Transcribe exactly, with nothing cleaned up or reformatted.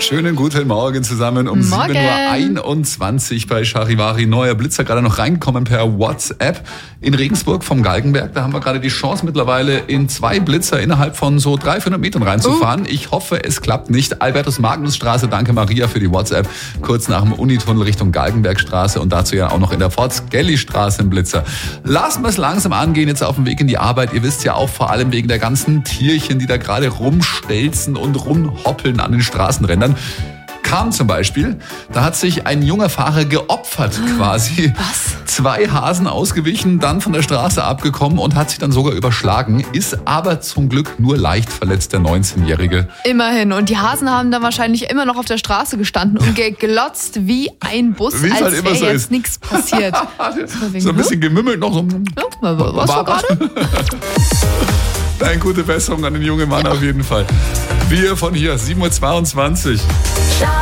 Schönen guten Morgen zusammen um Morgen. sieben Uhr einundzwanzig bei Charivari. Neuer Blitzer gerade noch reingekommen per WhatsApp in Regensburg vom Galgenberg. Da haben wir gerade die Chance mittlerweile in zwei Blitzer innerhalb von so dreihundert, vierhundert Metern reinzufahren. Uh. Ich hoffe, es klappt nicht. Albertus-Magnus-Straße, danke Maria für die WhatsApp. Kurz nach dem Unitunnel Richtung Galgenbergstraße und dazu ja auch noch in der Fort-Skelly-Straße ein Blitzer. Lassen wir es langsam angehen, jetzt auf dem Weg in die Arbeit. Ihr wisst ja auch vor allem wegen der ganzen Tierchen, die da gerade rumstelzen und rumhoppeln an den Straßenrändern. Kam zum Beispiel, da hat sich ein junger Fahrer geopfert quasi. Was? Zwei Hasen ausgewichen, dann von der Straße abgekommen und hat sich dann sogar überschlagen, ist aber zum Glück nur leicht verletzt, der neunzehnjährige. Immerhin. Und die Hasen haben dann wahrscheinlich immer noch auf der Straße gestanden und geglotzt wie ein Bus, Wie's als halt immer wäre so jetzt ist. nichts passiert. So ein bisschen gemümmelt noch. So. Ja, was war gerade? Eine gute Besserung an den jungen Mann, ja. Auf jeden Fall. Wir von hier, sieben Uhr zweiundzwanzig.